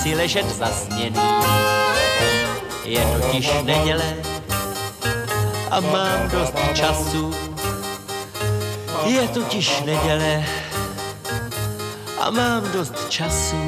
chci ležet zasněný. Je totiž neděle a mám dost času. Je totiž neděle a mám dost času.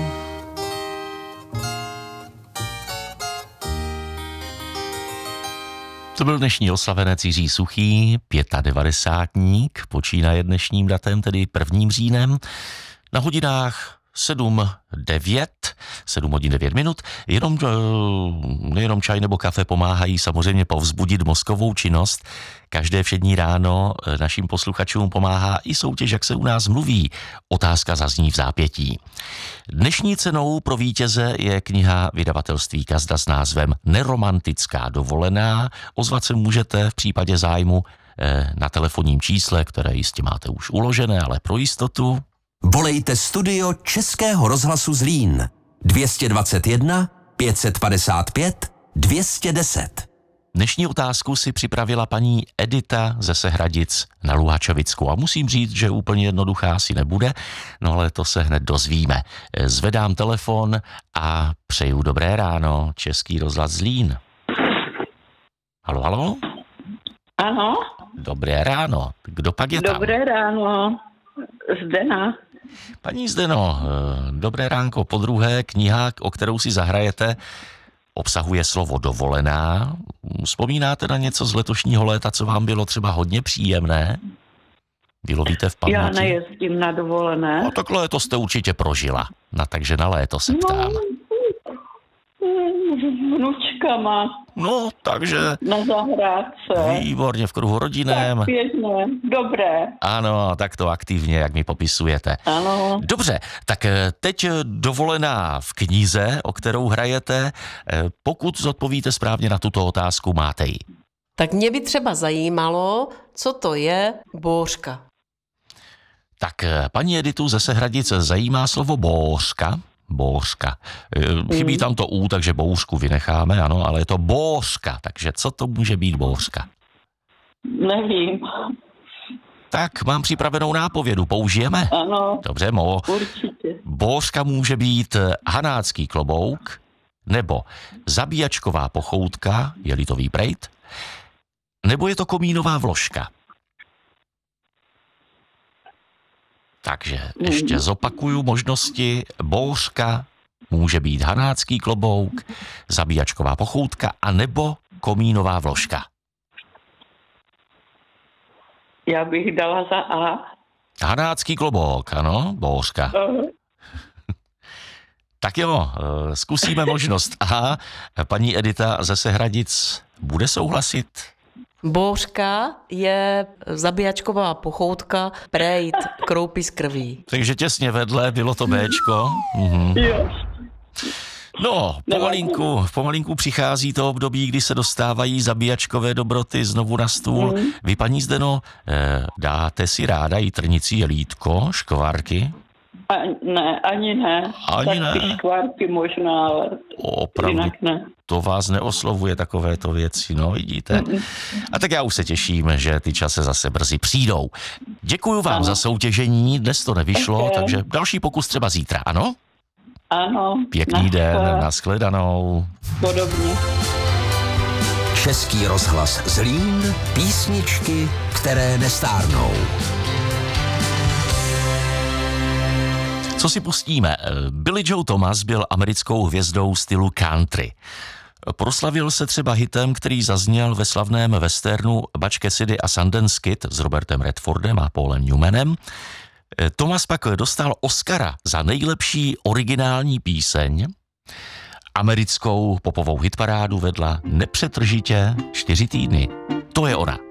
To byl dnešní oslavenec Jiří Suchý, 95. Počínaje dnešním datem, tedy 1. říjnem. Na hodinách 7 hodin 9 minut. Nejenom čaj nebo kafe pomáhají samozřejmě povzbudit mozkovou činnost. Každé všední ráno našim posluchačům pomáhá i soutěž, jak se u nás mluví. Otázka zazní v zápětí. Dnešní cenou pro vítěze je kniha vydavatelství Kazda s názvem Neromantická dovolená. Ozvat se můžete v případě zájmu na telefonním čísle, které jistě máte už uložené, ale pro jistotu. Volejte studio Českého rozhlasu Zlín 221 555 210. Dnešní otázku si připravila paní Edita ze Sehradic na Luhačovicku a musím říct, že úplně jednoduchá asi nebude, no ale to se hned dozvíme. Zvedám telefon a přeju dobré ráno, Český rozhlas Zlín. Haló, haló? Ano. Dobré ráno, kdo pak je tam? Dobré ráno, Zdena. Paní Zdeno, dobré ránko. Podruhé, kniha, o kterou si zahrajete, obsahuje slovo dovolená. Vzpomínáte na něco z letošního léta, co vám bylo třeba hodně příjemné? Vylovíte v paměti? Já nejezdím na dovolené. No tak léto jste určitě prožila. Takže na léto se ptám. Vnučkama. No, takže... Na zahrádce. Výborně, v kruhu rodinném. Tak běžně, dobré. Ano, tak to aktivně, jak mi popisujete. Ano. Dobře, tak teď dovolená v knize, o kterou hrajete. Pokud zodpovíte správně na tuto otázku, máte ji. Tak mě by třeba zajímalo, co to je bouřka. Tak paní Editu ze Sehradice zajímá slovo bouřka. Bouřka. Chybí tam to U, takže bouřku vynecháme, ano, ale je to bouřka. Takže co to může být bouřka? Nevím. Tak mám připravenou nápovědu, použijeme? Ano. Dobře, určitě. Bouřka může být hanácký klobouk, nebo zabíjačková pochoutka, je-li to výprejt, nebo je to komínová vložka. Takže ještě zopakuju možnosti. Bouřka může být hanácký klobouk, zabíjačková pochoutka a nebo komínová vložka. Já bych dala za A. Hanácký klobouk, ano, bouřka. Tak jo, zkusíme možnost A. Paní Edita ze Sehradic bude souhlasit? Bouřka je zabíjačková pochoutka, prejt, kroupy z krví. Takže těsně vedle bylo to Bčko. Jo. No, pomalinku přichází to období, kdy se dostávají zabíjačkové dobroty znovu na stůl. Vy, paní Zdeno, dáte si ráda jitrnici, jelítko, škvárky? Ani ne. Ani ne. Ty škvárky možná, ale opravdu, jinak ne. To vás neoslovuje takovéto věci, no vidíte. A tak já už se těším, že ty časy zase brzy přijdou. Děkuju vám za soutěžení, dnes to nevyšlo, takže další pokus třeba zítra, ano? Ano. Pěkný den, nashledanou. Podobně. Český rozhlas Zlín, písničky, které nestárnou. Co si pustíme? Billy Joe Thomas byl americkou hvězdou stylu country. Proslavil se třeba hitem, který zazněl ve slavném westernu Butch Cassidy a Sundance Kid s Robertem Redfordem a Paulem Newmanem. Thomas pak dostal Oscara za nejlepší originální píseň. Americkou popovou hitparádu vedla nepřetržitě 4 týdny. To je ona.